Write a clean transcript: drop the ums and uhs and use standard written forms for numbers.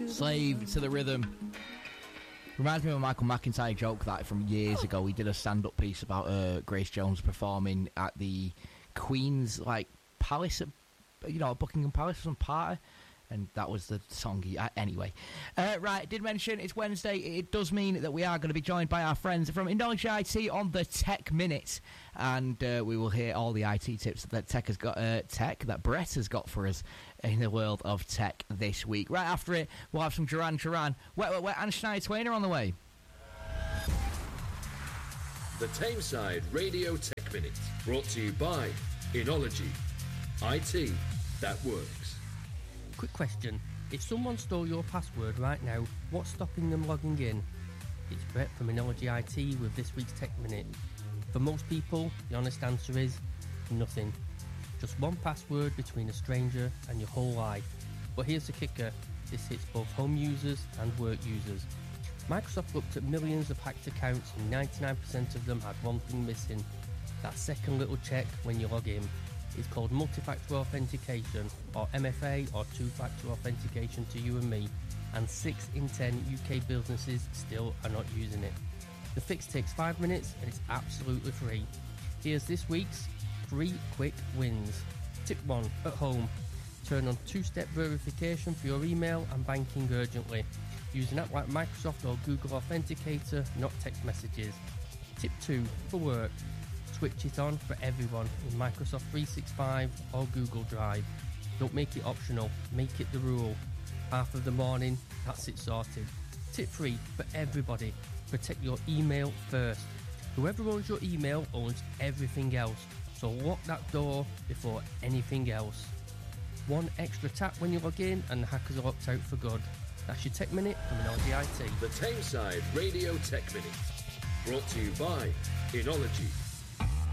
Slave to the rhythm. Reminds me of a Michael McIntyre joke that from years ago. He did a stand-up piece about Grace Jones performing at the Queen's palace, at Buckingham Palace for some party, and that was the song. Anyway, right. Did mention it's Wednesday. It does mean that we are going to be joined by our friends from Innology IT on the Tech Minute, and we will hear all the IT tips that that Brett has got for us in the world of tech this week. Right after it, we'll have some Duran Duran. Wet, and Shania Twain are on the way. The Tameside Radio Tech Minute, brought to you by Innology IT that works. Quick question. If someone stole your password right now, what's stopping them logging in? It's Brett from Innology IT with this week's Tech Minute. For most people, the honest answer is nothing. Just one password between a stranger and your whole life. But here's the kicker. This hits both home users and work users. Microsoft looked at millions of hacked accounts and 99% of them had one thing missing. That second little check when you log in. It's called multi-factor authentication, or MFA, or two-factor authentication to you and me, and 6 in 10 UK businesses still are not using it. The fix takes 5 minutes and it's absolutely free. Here's this week's 3 quick wins. Tip 1, at home. Turn on 2-step verification for your email and banking urgently. Use an app like Microsoft or Google Authenticator, not text messages. Tip 2, for work. Switch it on for everyone in Microsoft 365 or Google Drive. Don't make it optional, make it the rule. Half of the morning, that's it sorted. Tip 3, for everybody. Protect your email first. Whoever owns your email owns everything else, so lock that door before anything else. One extra tap when you log in and the hackers are locked out for good. That's your Tech Minute from Innology IT. The Tameside Radio Tech Minute, brought to you by Innology